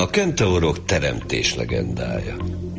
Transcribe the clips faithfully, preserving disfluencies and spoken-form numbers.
A kentaurok teremtés legendája.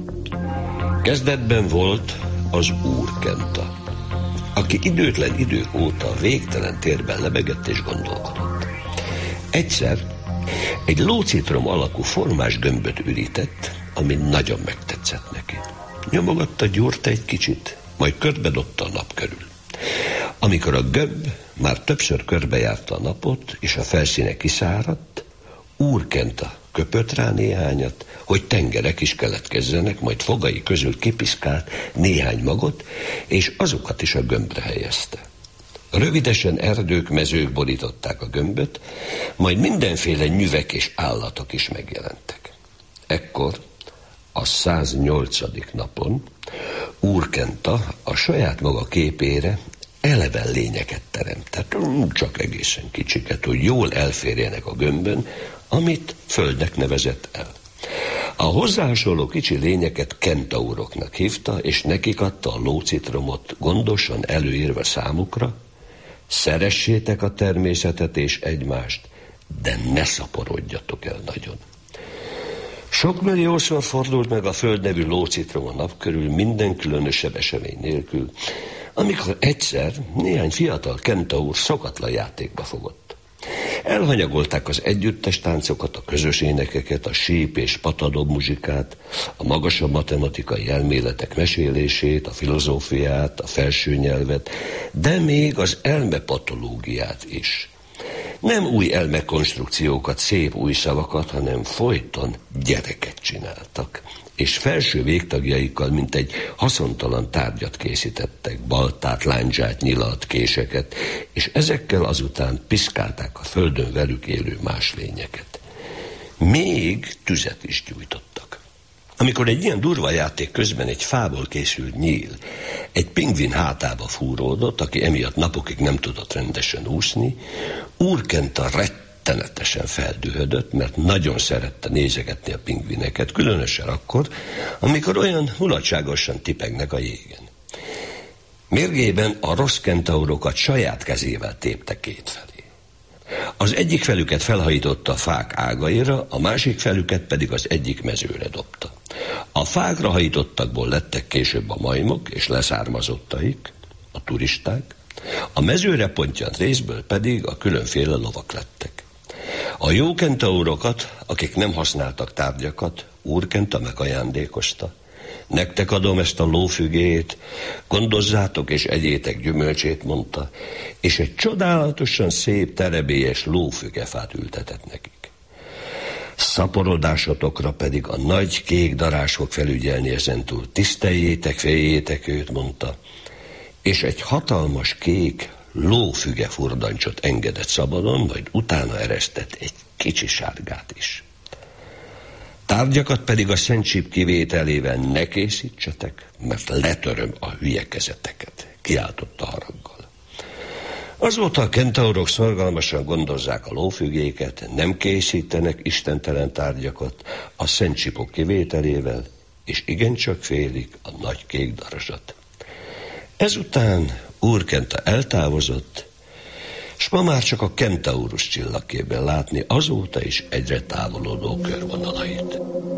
Kezdetben volt az Úr Kenta, aki időtlen idők óta végtelen térben lebegett és gondolkodott. Egyszer egy lócitrom alakú formás gömböt ürített, ami nagyon megtetszett neki. Nyomogatta, gyúrta egy kicsit, majd körbedobta a nap körül. Amikor a gömb már többször körbejárta a napot, és a felszíne kiszáradt, Úr Kenta köpött rá néhányat, hogy tengerek is keletkezzenek, majd fogai közül kipiszkált néhány magot, és azokat is a gömbre helyezte. Rövidesen erdők, mezők borították a gömböt, majd mindenféle nyüvek és állatok is megjelentek. Ekkor, a száznyolcadik napon Úr Kenta a saját maga képére eleven lényeket teremtett, csak egészen kicsiket, hogy jól elférjenek a gömbön, amit földnek nevezett el. A hozzá hasonló kicsi lényeket kentauroknak hívta, és nekik adta a lócitromot gondosan előírva számukra: szeressétek a természetet és egymást, de ne szaporodjatok el nagyon. Sok milliószor fordult meg a föld nevű lócitrom a nap körül, minden különösebb esemény nélkül, amikor egyszer néhány fiatal kentaur szokatlan játékba fogott. Elhanyagolták az együttes táncokat, a közös énekeket, a síp és patadob muzsikát, a magasabb matematikai elméletek mesélését, a filozófiát, a felső nyelvet, de még az elmepatológiát is. Nem új elmekonstrukciókat, szép új szavakat, hanem folyton gyereket csináltak, és felső végtagjaikkal mintegy haszontalan tárgyat készítettek, baltát, lándzsát, nyilat, késeket, és ezekkel azután piszkálták a földön velük élő más lényeket. Még tüzet is gyújtottak. Amikor egy ilyen durva játék közben egy fából készült nyíl egy pingvin hátába fúródott, aki emiatt napokig nem tudott rendesen úszni, Úr Kenta rettenetesen feldühödött, mert nagyon szerette nézegetni a pingvineket, különösen akkor, amikor olyan mulatságosan tipegnek a jégen. Mérgében a rossz kentaurokat saját kezével tépte kétfelé. Az egyik felüket felhajította a fák ágaira, a másik felüket pedig az egyik mezőre dobta. A fákra hajítottakból lettek később a majmok és leszármazottaik, a turisták, a mezőre pontyant részből pedig a különféle lovak lettek. A jó kentaurokat, akik nem használtak tárgyakat, Úr Kenta megajándékozta. Nektek adom ezt a lófügét, gondozzátok és egyétek gyümölcsét, mondta, és egy csodálatosan szép terebélyes lófügefát ültetett nekik. Szaporodásotokra pedig a nagy kék darás fog felügyelni ezentúl. Tiszteljétek, féljétek őt, mondta, és egy hatalmas kék lófüge furdancsot engedett szabadon, majd utána eresztett egy kicsi sárgát is. Tárgyakat pedig a szent síp kivételével ne készítsetek, mert letöröm a hülye kezeteket, kiáltotta haraggal. Azóta a kentaurok szorgalmasan gondozzák a lófügéket, nem készítenek istentelen tárgyakat a szent sípok kivételével, és igencsak félik a nagy kék darazsat. Ezután Úr Kenta eltávozott, s ma már csak a kentaurus csillagképben látni azóta is egyre távolodó körvonalait.